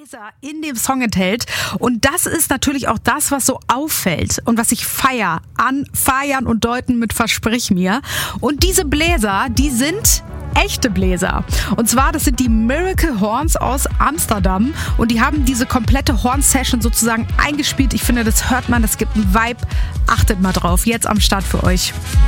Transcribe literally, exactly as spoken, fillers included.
Bläser in dem Song enthält. Und das ist natürlich auch das, was so auffällt und was ich feier an Feiern und Deuten mit Versprich mir. Und diese Bläser, die sind echte Bläser. Und zwar, das sind die Miracle Horns aus Amsterdam und die haben diese komplette Horn-Session sozusagen eingespielt. Ich finde, das hört man, das gibt einen Vibe. Achtet mal drauf, jetzt am Start für euch.